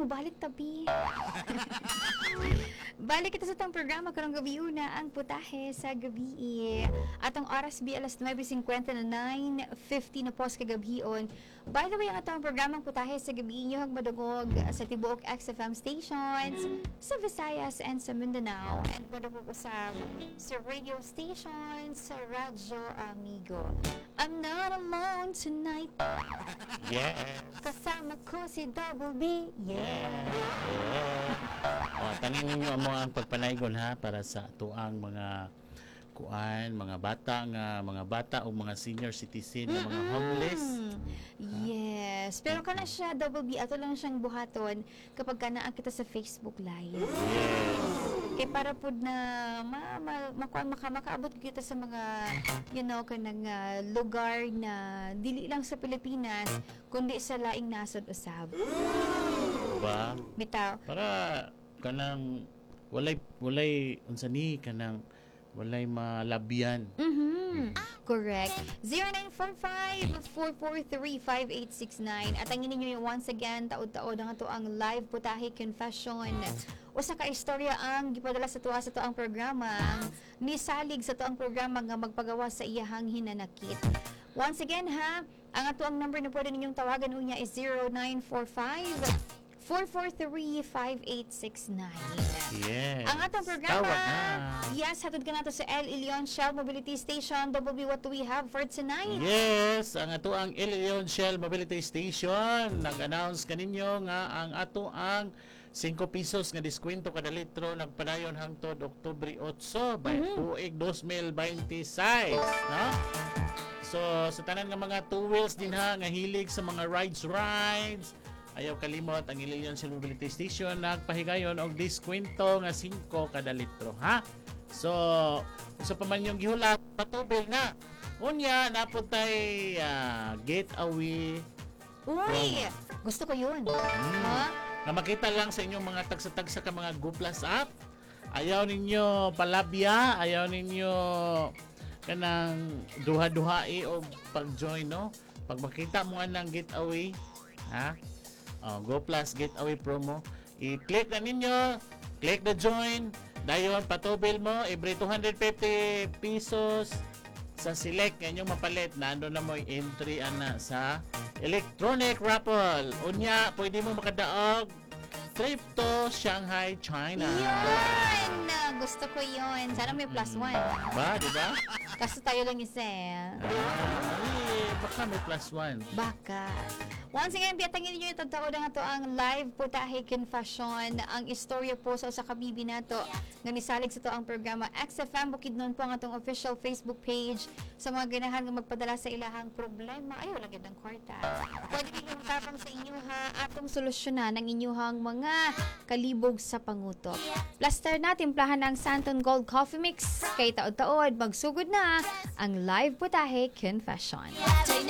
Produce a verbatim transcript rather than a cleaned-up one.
mubalik tabi. Balik kita sa itong programa karong gabi una ang putahe sa gabi. Atong oras bi alas nine fifty na nine fifty na pos kagabion. By the way, ang atong programang putahe sa gabi inyo hag madugog sa tibuok X F M stations sa Visayas and sa Mindanao, and madugog sa sa radio stations sa Radyo Amigo. I'm not alone tonight. Yeah. Kasama ko si Double B. Yeah. Yeah. O, tanin ninyo amo ang pagpanaygon ha para sa tuang mga kuan, mga bata nga mga bata o mga senior citizen na mga homeless. Yes. Pero kana siya Double B, ato lang siyang buhaton kapag kanaan kita sa Facebook Live. Yes. Kay para pud na ma, ma, maka, maka, makaabot kita sa mga you know kanang uh, lugar na dili lang sa Pilipinas kundi sa laing nasod usab. Ba? Bitaw. Para kanang walay walay unsa ni kanang walay malabyan. Mhm. Correct. zero nine four five, four four three, five eight six nine. At ang ninyo yung once again, taod-taod ang ito ang live putahe confession. Usa ka istorya ang gipadala sa tuwa sa tuang programa. Nisalig sa tuang programa nga magpagawa sa iyahang hinanakit. Once again ha, ang ato ang number na pwede ninyong tawagan unya is zero nine four five, four four three, five eight six nine. Yes. Ang atong programa, Tawag na. yes, hatod ka nato sa El Ilion Shell Mobility Station. Double B, what do we have for tonight? Yes, ang ato ang El Ilion Shell Mobility Station. Nag-announce kaninyo nga ang ato ang five pesos nga diskwento kada litro nagpadayon hangtod Oktubre eight by Mhm. tuig twenty twenty-six, no? So sa tanan nga mga two wheels din ha nga hilig sa mga rides rides, ayaw kalimot ang El Ilion Shell Mobility Station nagpahigayon og diskwento nga five kada litro, ha? So sa pa man yung gihulat patubil na. Unya napod tay uh, getaway. Uy, gusto ko yun. Hmm. Ha? Na makita lang sa inyong mga tagsa-tagsa ka mga Go Plus app. Ayaw ninyo palabya, ayaw ninyo kanang duha-duhai o pag-join, no? Pag makita mo nga ng getaway, ha? Oh, Go Plus getaway promo, i-click na ninyo, click the join, dayon patubil mo every two hundred fifty pesos sa select nga inyong mapalit, nando na mo entry ana sa electronic raffle. Unya, pwede mo makadaog trip to Shanghai, China. Yun! Gusto ko yun. Sana may plus one. Ba, di ba? Kasi tayo lang isa eh. Ay, baka may plus one. Baka. Once again, biyatangin ninyo yung tagtao na nga to ang live putahe confession. Ang istorya po sa sa kabibi na to nga nisalig sa to ang programa X F M Bukidnon po ang atong official Facebook page sa mga ganahan nga magpadala sa ilahang problema. Ayaw lang ng kwarta. Pwede ninyong tapang sa inyo ha atong solusyonan ang inyuhang mga kalibog sa pangutok. Plaster na, timplahan ang Santon Gold Coffee Mix. Kay taod-taod, magsugod na ang live putahe confession.